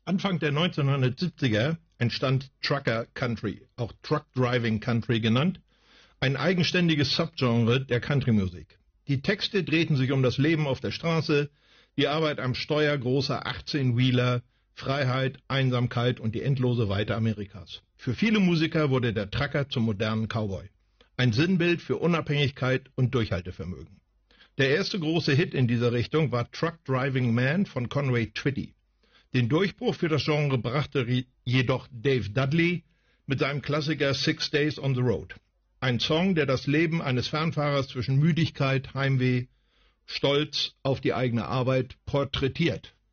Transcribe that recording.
Anfang der 1970er entstand Trucker Country, auch Truck Driving Country genannt, ein eigenständiges Subgenre der Country-Musik. Die Texte drehten sich um das Leben auf der Straße, die Arbeit am Steuer großer 18-Wheeler, Freiheit, Einsamkeit und die endlose Weite Amerikas. Für viele Musiker wurde der Trucker zum modernen Cowboy. Ein Sinnbild für Unabhängigkeit und Durchhaltevermögen. Der erste große Hit in dieser Richtung war Truck Driving Man von Conway Twitty. Den Durchbruch für das Genre brachte jedoch Dave Dudley mit seinem Klassiker 6 Days on the Road. Ein Song, der das Leben eines Fernfahrers zwischen Müdigkeit, Heimweh, Stolz auf die eigene Arbeit porträtiert.